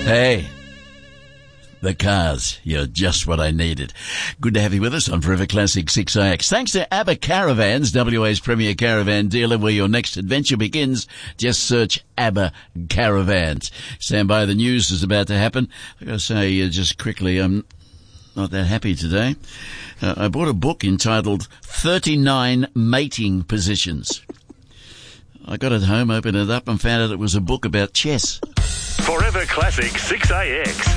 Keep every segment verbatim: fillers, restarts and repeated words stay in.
Hey, the cars. You're just what I needed. Good to have you with us on Forever Classic six I X. Thanks to ABBA Caravans, W A's premier caravan dealer, where your next adventure begins. Just search ABBA Caravans. Stand by, the news is about to happen. I've got to say, uh, just quickly, I'm not that happy today. Uh, I bought a book entitled thirty-nine Mating Positions. I got it home, opened it up, and found out it was a book about chess. Forever Classic six I X,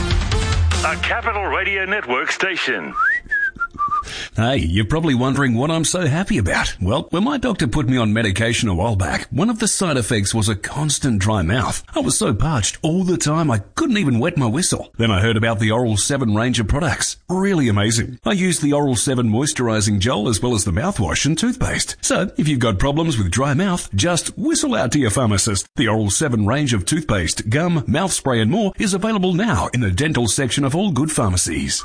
a Capital Radio Network station. Hey, you're probably wondering what I'm so happy about. Well, when my doctor put me on medication a while back, one of the side effects was a constant dry mouth. I was so parched all the time I couldn't even wet my whistle. Then I heard about the Oral seven range of products. Really amazing. I used the Oral seven moisturizing gel as well as the mouthwash and toothpaste. So, if you've got problems with dry mouth, just whistle out to your pharmacist. The Oral seven range of toothpaste, gum, mouth spray and more is available now in the dental section of all good pharmacies.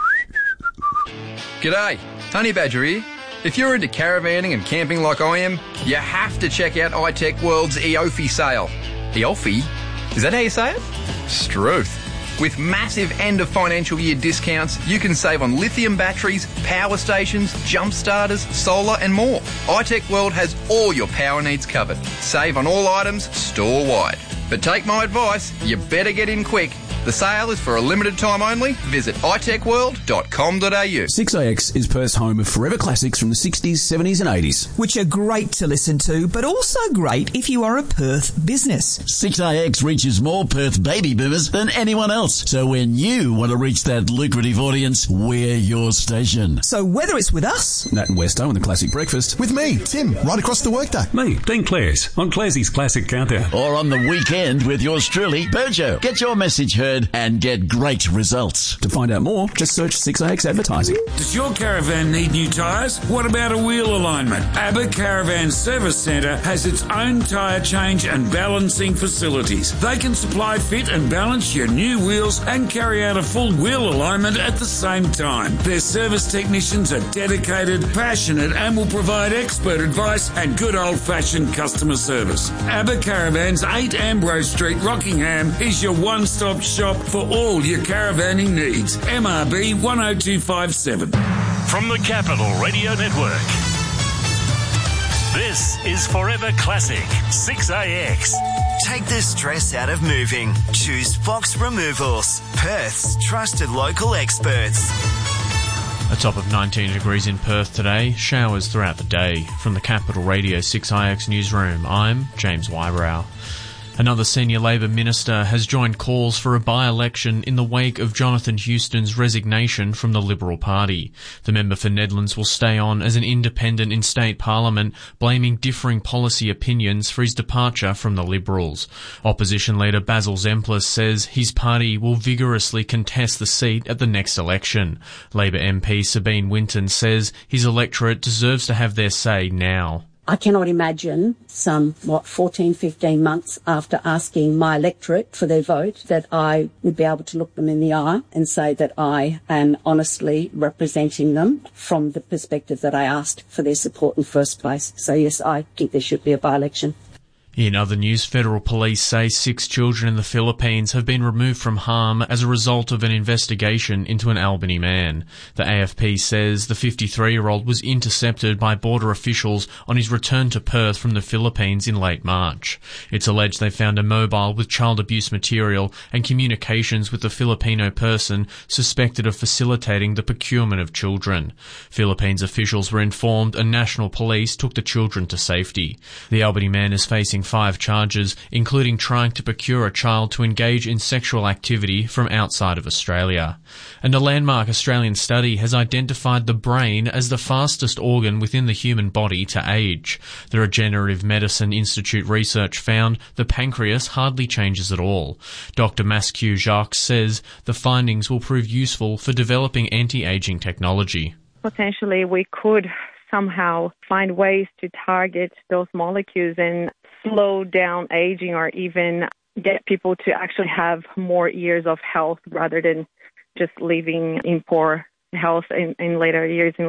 G'day, Honey Badger here. If you're into caravanning and camping like I am, you have to check out iTech World's Eofi sale. Eofi? Is that how you say it? Struth. With massive end of financial year discounts, you can save on lithium batteries, power stations, jump starters, solar and more. iTech World has all your power needs covered. Save on all items store-wide. But take my advice, you better get in quick. The sale is for a limited time only. Visit i tech world dot com dot a u. six I X is Perth's home of forever classics from the sixties, seventies and eighties. Which are great to listen to, but also great if you are a Perth business. six I X reaches more Perth baby boomers than anyone else. So when you want to reach that lucrative audience, we're your station. So whether it's with us, Nat and Westo on the Classic Breakfast, with me, Tim, right across the workday. Me, Dean Clares, on Clarsey's Classic Countdown. Or on the weekend with yours truly, Berjo. Get your message heard and get great results. To find out more, just search six I X Advertising. Does your caravan need new tyres? What about a wheel alignment? ABBA Caravan Service Centre has its own tyre change and balancing facilities. They can supply, fit and balance your new wheels and carry out a full wheel alignment at the same time. Their service technicians are dedicated, passionate and will provide expert advice and good old-fashioned customer service. ABBA Caravans, eight Ambrose Street, Rockingham is your one-stop shop for all your caravanning needs. M R B one oh two five seven. From the Capital Radio Network, this is Forever Classic six I X. Take the stress out of moving. Choose Fox Removals, Perth's trusted local experts. A top of nineteen degrees in Perth today, showers throughout the day. From the Capital Radio six I X newsroom, I'm James Wybrow. Another senior Labor minister has joined calls for a by-election in the wake of Jonathan Houston's resignation from the Liberal Party. The member for Nedlands will stay on as an independent in state parliament, blaming differing policy opinions for his departure from the Liberals. Opposition leader Basil Zemplis says his party will vigorously contest the seat at the next election. Labor M P Sabine Winton says his electorate deserves to have their say now. I cannot imagine some, what, fourteen, fifteen months after asking my electorate for their vote that I would be able to look them in the eye and say that I am honestly representing them from the perspective that I asked for their support in the first place. So yes, I think there should be a by-election. In other news, federal police say six children in the Philippines have been removed from harm as a result of an investigation into an Albany man. The A F P says the fifty-three-year-old was intercepted by border officials on his return to Perth from the Philippines in late March. It's alleged they found a mobile with child abuse material and communications with a Filipino person suspected of facilitating the procurement of children. Philippines officials were informed and national police took the children to safety. The Albany man is facing five charges, including trying to procure a child to engage in sexual activity from outside of Australia. And a landmark Australian study has identified the brain as the fastest organ within the human body to age. The Regenerative Medicine Institute research found the pancreas hardly changes at all. Doctor Masque Jacques says the findings will prove useful for developing anti-aging technology. Potentially we could somehow find ways to target those molecules and slow down aging or even get people to actually have more years of health rather than just living in poor health in, in later years in life.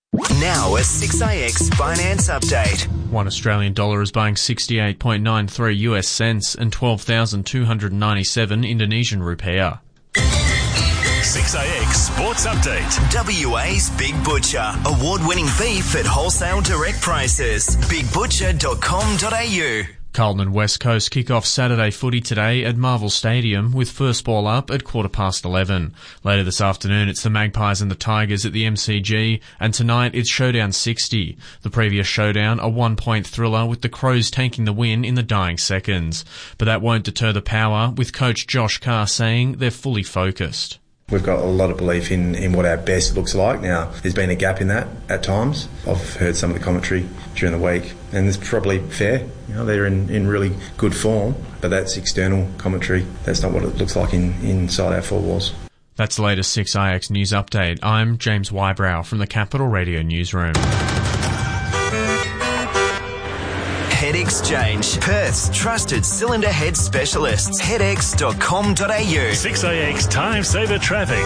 Now a six A X finance update. One Australian dollar is buying sixty-eight point nine three U S cents and twelve thousand two hundred ninety-seven Indonesian rupiah. six A X Sports Update. W A's Big Butcher. Award-winning beef at wholesale direct prices. big butcher dot com dot a u. Carlton and West Coast kick off Saturday footy today at Marvel Stadium with first ball up at quarter past eleven. Later this afternoon it's the Magpies and the Tigers at the M C G, and tonight it's Showdown sixty. The previous showdown, a one-point thriller with the Crows taking the win in the dying seconds. But that won't deter the power, with coach Josh Carr saying they're fully focused. We've got a lot of belief in, in what our best looks like. Now, there's been a gap in that at times. I've heard some of the commentary during the week, and it's probably fair. You know, they're in, in really good form, but that's external commentary. That's not what it looks like in, inside our four walls. That's the latest six I X News Update. I'm James Wybrow from the Capital Radio Newsroom. Head Exchange, Perth's trusted cylinder head specialists. head x dot com dot a u. six A X Time Saver Traffic.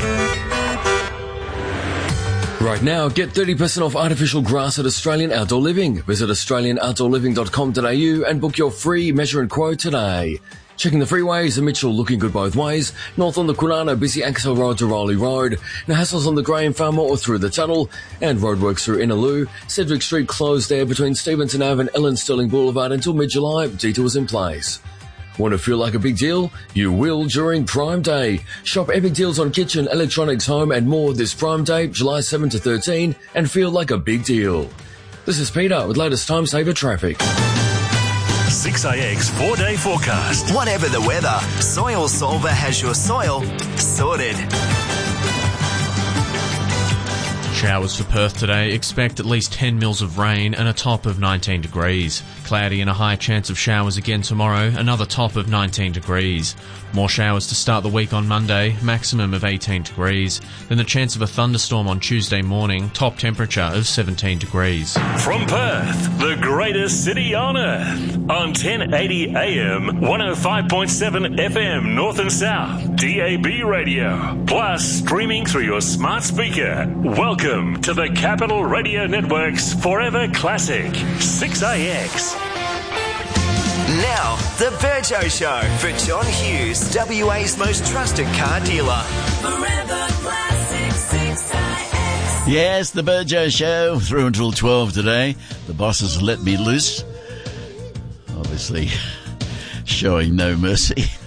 Right now, get thirty percent off artificial grass at Australian Outdoor Living. Visit australian outdoor living dot com dot a u and book your free measure and quote today. Checking the freeways, the Mitchell looking good both ways. North on the Kwinana, busy Axel Road to Riley Road. No hassles on the Graham Farmer or through the tunnel. And roadworks through Innaloo. Cedric Street closed there between Stevenson Ave and Ellen Sterling Boulevard until mid-July. Detours in place. Want to feel like a big deal? You will during Prime Day. Shop epic deals on kitchen, electronics, home and more this Prime Day, July seventh to thirteen, and feel like a big deal. This is Peter with latest Time Saver Traffic. six A X four-day forecast. Whatever the weather, Soil Solver has your soil sorted. Showers for Perth today. Expect at least ten mils of rain and a top of nineteen degrees. Cloudy and a high chance of showers again tomorrow, another top of nineteen degrees. More showers to start the week on Monday, maximum of eighteen degrees. Then the chance of a thunderstorm on Tuesday morning, top temperature of seventeen degrees. From Perth, the greatest city on earth. On ten eighty A M, one oh five point seven F M, North and South, D A B radio. Plus, streaming through your smart speaker. Welcome to the Capital Radio Network's Forever Classic, six A X. Now, the Burjo Show for John Hughes, W A's most trusted car dealer. Forever Classic six I X. Yes, the Burjo Show through until twelve today. The bosses let me loose. Obviously, showing no mercy.